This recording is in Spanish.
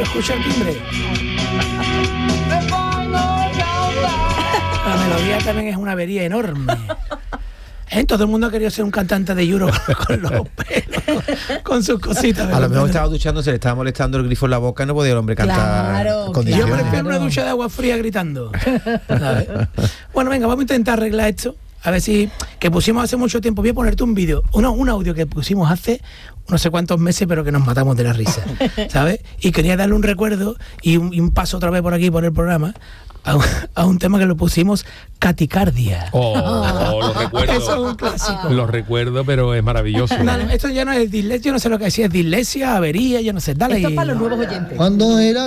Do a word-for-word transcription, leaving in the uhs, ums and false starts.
escucha el timbre. La melodía también es una avería enorme. ¿Eh? Todo el mundo ha querido ser un cantante de Euro con los pelos, con, con sus cositas. A lo mejor estaba duchando, se le estaba molestando el grifo en la boca, no podía el hombre cantar. Claro, condiciones. Yo prefiero una ducha de agua fría gritando. ¿Sabes? Bueno, venga, vamos a intentar arreglar esto. A ver si, que pusimos hace mucho tiempo, voy a ponerte un vídeo, uno, un audio que pusimos hace no sé cuántos meses, pero que nos matamos de la risa, ¿sabes? Y quería darle un recuerdo y un, y un paso otra vez por aquí, por el programa, a un, a un tema que lo pusimos, Caticardia. Oh, oh, lo recuerdo. Eso es un clásico. Lo recuerdo, pero es maravilloso. No, no, esto ya no es dislexia, yo no sé lo que decía, es dislexia, avería, yo no sé, dale. Esto es y- para los nuevos oyentes. Cuando era